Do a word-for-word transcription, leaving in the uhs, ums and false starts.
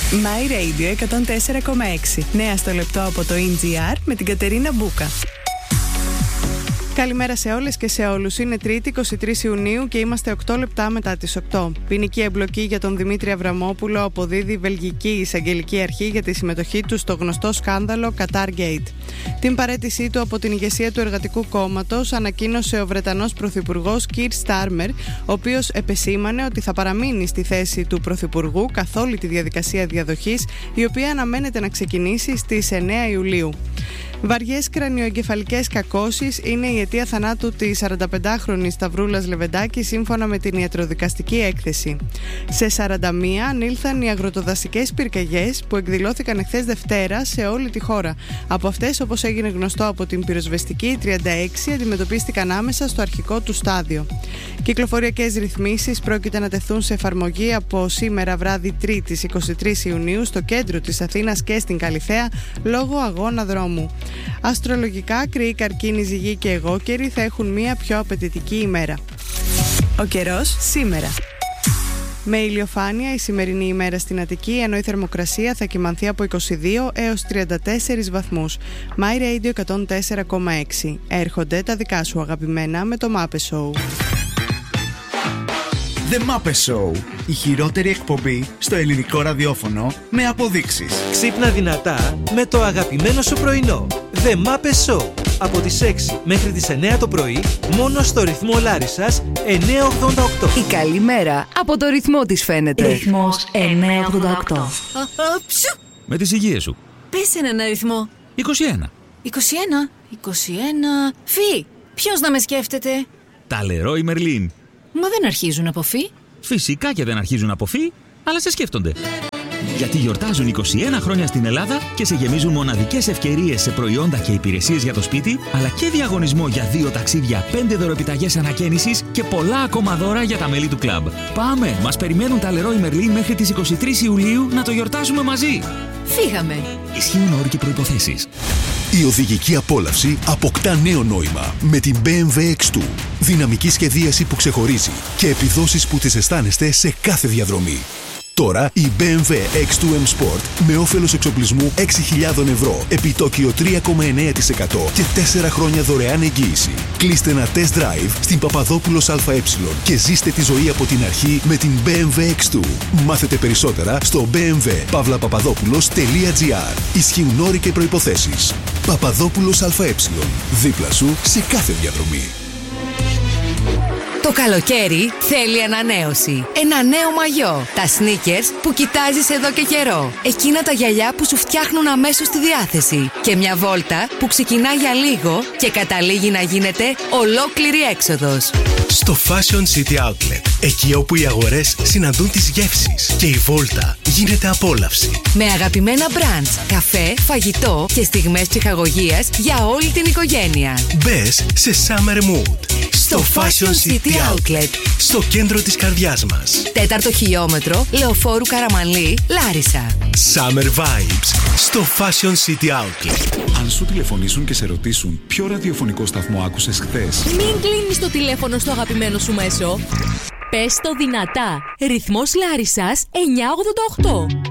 My Radio εκατόν τέσσερα κόμμα έξι. Νέα στο λεπτό από το ι τζι αρ με την Κατερίνα Μπούκα. Καλημέρα σε όλες και σε όλους. Είναι Τρίτη, είκοσι τρεις Ιουνίου και είμαστε οκτώ λεπτά μετά τις οκτώ. Ποινική εμπλοκή για τον Δημήτρη Αβραμόπουλο αποδίδει η Βελγική Εισαγγελική Αρχή για τη συμμετοχή του στο γνωστό σκάνδαλο Qatar Gate. Την παραίτησή του από την ηγεσία του Εργατικού Κόμματος ανακοίνωσε ο Βρετανός Πρωθυπουργός Κίρ Στάρμερ, ο οποίος επεσήμανε ότι θα παραμείνει στη θέση του Πρωθυπουργού καθ' όλη τη διαδικασία διαδοχής, η οποία αναμένεται να ξεκινήσει στις εννέα Ιουλίου. Βαριές κρανιοεγκεφαλικές κακώσεις είναι η αιτία θανάτου της σαρανταπεντάχρονης Σταυρούλας Λεβεντάκη, σύμφωνα με την ιατροδικαστική έκθεση. Σε σαράντα μία ανήλθαν οι αγροτοδασικές πυρκαγιές που εκδηλώθηκαν εχθές Δευτέρα σε όλη τη χώρα. Από αυτές, όπως έγινε γνωστό από την πυροσβεστική, τριάντα έξι αντιμετωπίστηκαν άμεσα στο αρχικό του στάδιο. Κυκλοφοριακές ρυθμίσεις πρόκειται να τεθούν σε εφαρμογή από σήμερα βράδυ Τρίτης είκοσι τρεις Ιουνίου στο κέντρο της Αθήνας και στην Καλιθέα λόγω αγώνα δρόμου. Αστρολογικά, Κρυοί, Καρκίνοι, Ζυγοί και Αιγόκεροι θα έχουν μία πιο απαιτητική ημέρα. Ο καιρός σήμερα. Με ηλιοφάνεια η σημερινή ημέρα στην Αττική, ενώ η θερμοκρασία θα κυμανθεί από είκοσι δύο έως τριάντα τέσσερις βαθμούς. My Radio εκατόν τέσσερα κόμμα έξι. Έρχονται τα δικά σου αγαπημένα με το Muppet Show. The Muppet Show. Η χειρότερη εκπομπή στο ελληνικό ραδιόφωνο με αποδείξεις. Ξύπνα δυνατά με το αγαπημένο σου πρωινό. The Muppet Show. Από τις έξι μέχρι τις εννέα το πρωί, μόνο στο ρυθμό Λάρισσας εννιακόσια ογδόντα οκτώ. Η καλή μέρα από το ρυθμό της φαίνεται. Ρυθμός εννιακόσια ογδόντα οκτώ. Με τις υγείες σου. Πες έναν αριθμό. είκοσι ένα. είκοσι ένα. είκοσι ένα. Φι. Ποιος να με σκέφτεται? Τα Leroy Merlin. Μα δεν αρχίζουν από φι. Φυσικά και δεν αρχίζουν από φι, αλλά σε σκέφτονται. Γιατί γιορτάζουν είκοσι ένα χρόνια στην Ελλάδα και σε γεμίζουν μοναδικές ευκαιρίες σε προϊόντα και υπηρεσίες για το σπίτι, αλλά και διαγωνισμό για δύο ταξίδια, πέντε δωροεπιταγές ανακαίνησης και πολλά ακόμα δώρα για τα μέλη του κλαμπ. Πάμε! Μας περιμένουν τα Leroy Merlin μέχρι τις είκοσι τρεις Ιουλίου να το γιορτάσουμε μαζί. Φύγαμε! Ισχύουν όροι και προϋποθέσεις. Η οδηγική απόλαυση αποκτά νέο νόημα με την μπι εμ ντάμπλιου εξ δύο. Δυναμική σχεδίαση που ξεχωρίζει και επιδόσεις που τις αισθάνεστε σε κάθε διαδρομή. Τώρα η μπι εμ ντάμπλιου εξ δύο M Sport με όφελος εξοπλισμού έξι χιλιάδες ευρώ, επιτόκιο τρία κόμμα εννέα τοις εκατό και τέσσερα χρόνια δωρεάν εγγύηση. Κλείστε ένα test drive στην Παπαδόπουλος ΑΕ και ζήστε τη ζωή από την αρχή με την μπι εμ ντάμπλιου εξ δύο. Μάθετε περισσότερα στο μπι εμ ντάμπλιου παύλα παπαδόπουλος τελεία τζι άρ. Ισχύουν όροι και προϋποθέσεις. Παπαδόπουλος ΑΕ. Δίπλα σου σε κάθε διαδρομή. Το καλοκαίρι θέλει ανανέωση. Ένα νέο μαγιό. Τα sneakers που κοιτάζεις εδώ και καιρό. Εκείνα τα γυαλιά που σου φτιάχνουν αμέσως τη διάθεση. Και μια βόλτα που ξεκινά για λίγο και καταλήγει να γίνεται ολόκληρη έξοδος. Στο Fashion City Outlet. Εκεί όπου οι αγορές συναντούν τις γεύσεις και η βόλτα γίνεται απόλαυση. Με αγαπημένα brands, καφέ, φαγητό και στιγμές ψυχαγωγίας για όλη την οικογένεια. Μπες σε Summer Mood. Στο Fashion City Outlet. Στο κέντρο της καρδιάς μας. Τέταρτο χιλιόμετρο, Λεωφόρου Καραμανλή, Λάρισα. Summer Vibes. Στο Fashion City Outlet. Αν σου τηλεφωνήσουν και σε ρωτήσουν ποιο ραδιοφωνικό σταθμό άκουσες χθες, μην κλείνεις το τηλέφωνο στο αγαπημένο σου μέσο. Πες το δυνατά. Ρυθμός Λάρισσας εννιακόσια ογδόντα οκτώ.